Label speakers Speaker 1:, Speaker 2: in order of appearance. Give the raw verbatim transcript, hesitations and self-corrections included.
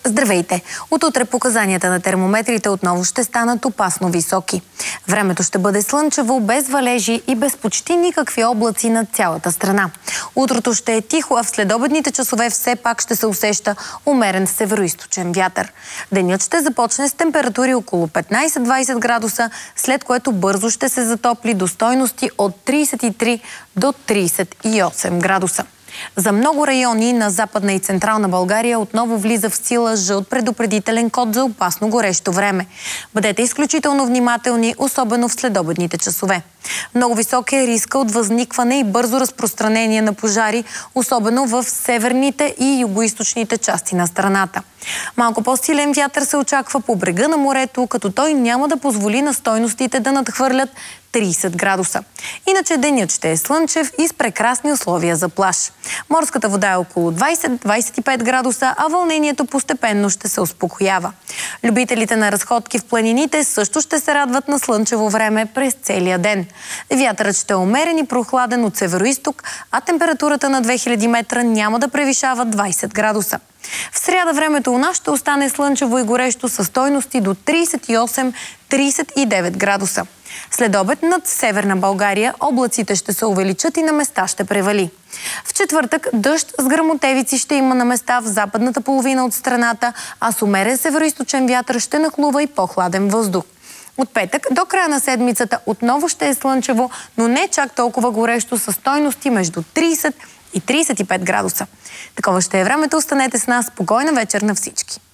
Speaker 1: Здравейте! От утре показанията на термометрите отново ще станат опасно високи. Времето ще бъде слънчево, без валежи и без почти никакви облаци над цялата страна. Утрото ще е тихо, а в следобедните часове все пак ще се усеща умерен североизточен вятър. Денят ще започне с температури около петнайсет-двайсет градуса, след което бързо ще се затопли до стойности от трийсет и три до трийсет и осем градуса. За много райони на Западна и Централна България отново влиза в сила жълт предупредителен код за опасно горещо време. Бъдете изключително внимателни, особено в следобедните часове. Много висок е риска от възникване и бързо разпространение на пожари, особено в северните и югоизточните части на страната. Малко по-силен вятър се очаква по брега на морето, като той няма да позволи на стойностите да надхвърлят трийсет градуса. Иначе денят ще е слънчев и с прекрасни условия за плаж. Морската вода е около двайсет-двайсет и пет градуса, а вълнението постепенно ще се успокоява. Любителите на разходки в планините също ще се радват на слънчево време през целия ден. Вятърът ще е умерен и прохладен от североизток, а температурата на две хиляди метра няма да превишава двайсет градуса. В сряда времето у нас ще остане слънчево и горещо със стойности до трийсет и осем - трийсет и девет градуса. След обед над Северна България облаците ще се увеличат и на места ще превали. В четвъртък дъжд с гръмотевици ще има на места в западната половина от страната, а с умерен североизточен вятър ще нахлува и по-хладен въздух. От петък до края на седмицата отново ще е слънчево, но не чак толкова горещо със стойности между трийсет и трийсет и пет градуса. Такова ще е времето. Останете с нас. Спокойна вечер на всички!